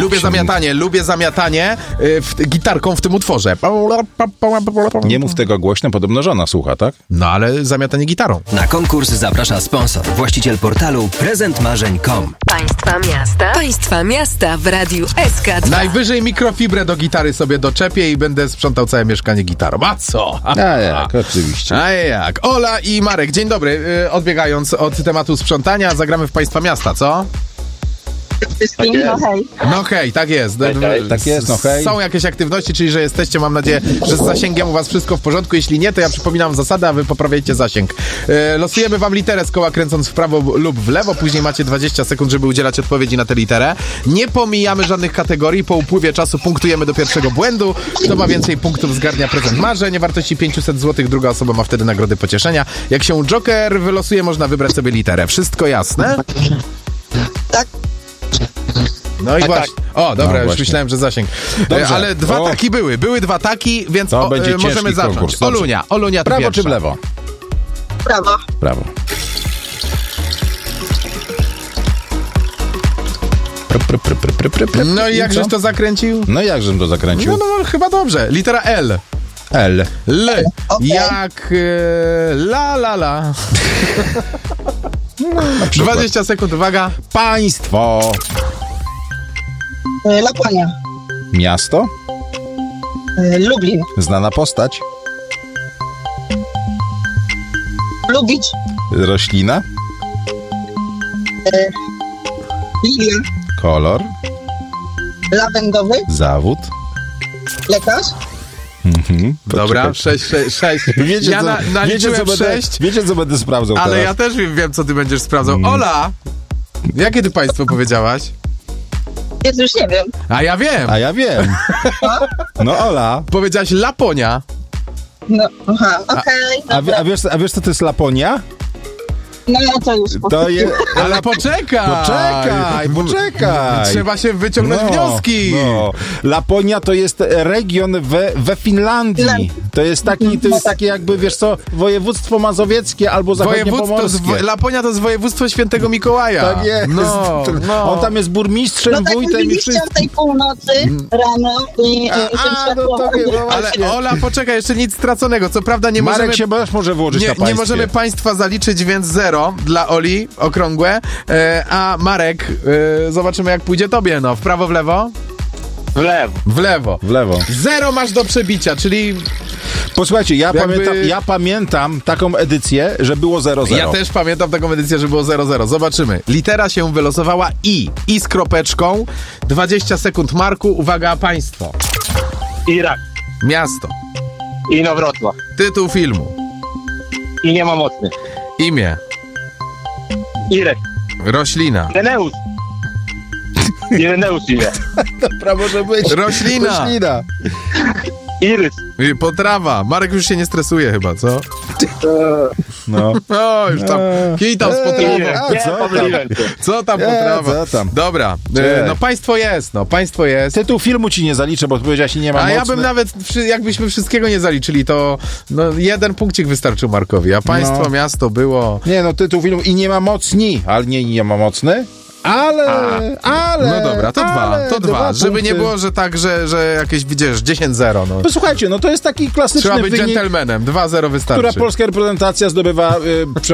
Lubię zamiatanie gitarką w tym utworze. Nie mów tego głośno, podobno żona słucha, tak? No ale zamiatanie gitarą. Na konkurs zaprasza sponsor, właściciel portalu prezentmarzeń.com. Państwa miasta w Radiu SK2. Najwyżej mikrofibrę do gitary sobie doczepię i będę sprzątał całe mieszkanie gitarą. A co? A jak, oczywiście. A jak? Ola i Marek, dzień dobry. Odbiegając od tematu sprzątania, zagramy w Państwa miasta, co? No hej. No hej, tak jest. Tak jest, no hej. Są jakieś aktywności, czyli że jesteście, mam nadzieję, że z zasięgiem u was wszystko w porządku. Jeśli nie, to ja przypominam zasadę, a wy poprawiajcie zasięg. Losujemy wam literę z koła, kręcąc w prawo lub w lewo. Później macie 20 sekund, żeby udzielać odpowiedzi na tę literę. Nie pomijamy żadnych kategorii. Po upływie czasu punktujemy do pierwszego błędu. Kto ma więcej punktów, zgarnia prezent marzeń. Wartości 500 zł. Druga osoba ma wtedy nagrody pocieszenia. Jak się Joker wylosuje, można wybrać sobie literę. Wszystko jasne? Tak. No i właśnie. O, dobra, już właśnie. myślałem, że zasięg. Dobrze. Ale dwa taki były. Były dwa taki, więc To będzie możemy ciężki zacząć. konkurs. Dobrze. Olunia, ty Prawo pierwsza. czy w lewo? Prawo. Prawo. No i jak żeś to zakręcił? No jakżem to zakręcił? No, chyba dobrze. Litera L. L. L. Okej. Jak la. Na przykład. 20 sekund, uwaga. Państwo. Laponia. Miasto. Lublin. Znana postać. Lubić. Roślina. Lilia. Kolor. Lawendowy. Zawód. Lekarz. Dobra, 6. Wiecie, Ja naliczyłem 6, wiecie, co będę sprawdzał ale teraz? ja też wiem, co ty będziesz sprawdzał. Ola! Jakie ty państwo powiedziałaś? Więc już nie wiem. A ja wiem. A ja wiem. No Ola. Powiedziałaś Laponia. No, aha, okej. A wiesz, co to jest Laponia? No to już. To jest... Ale poczekaj! Poczekaj. Trzeba się wyciągnąć wnioski. No. Laponia to jest region we Finlandii. To jest takie jakby, wiesz co, województwo mazowieckie albo zachodniopomorskie. Laponia to jest województwo Świętego Mikołaja. Tak jest. No. On tam jest burmistrzem, No tak wójtem i mówiliście wszystkim. o tej północy rano i tym światłowym. Ale Ola, poczekaj, jeszcze nic straconego. Co prawda nie Marek możemy... się może włożyć na państwie. Nie możemy państwa zaliczyć, więc 0 dla Oli, okrągłe. A Marek, zobaczymy jak pójdzie tobie. No, w prawo, w lewo? W lewo. W lewo. 0 masz do przebicia, czyli... Posłuchajcie, Jakby- ja pamiętam taką edycję, że było 0-0. Ja też pamiętam taką edycję, że było 0-0. Zobaczymy. Litera się wylosowała I. I z kropeczką. 20 sekund, Marku. Uwaga, państwo. Irak. Miasto. Inowrocław. Tytuł filmu. I nie ma mocny. Imię. Irek. Roślina. Ireneus. Ireneus imię. Dobra, może być. Roślina. Irys. Potrawa. Marek już się nie stresuje chyba, co? No. O, już tam. Kij tam z potrawą. Co tam potrawa? co tam? Dobra. No państwo jest. Tytuł filmu ci nie zaliczę, bo powiedziałeś, nie ma A mocny. ja bym nawet, jakbyśmy wszystkiego nie zaliczyli, to 1 punkcik wystarczył Markowi, a państwo, miasto było... Nie, no tytuł filmu i nie ma mocni, ale nie ma mocny. Ale... No dobra, to dwa. Żeby punkty. nie było, że tak, że jakieś, widzisz, 10-0, no. Posłuchajcie, no to jest taki klasyczny Trzeba być wynik, dżentelmenem, 2-0 wystarczy. która polska reprezentacja zdobywa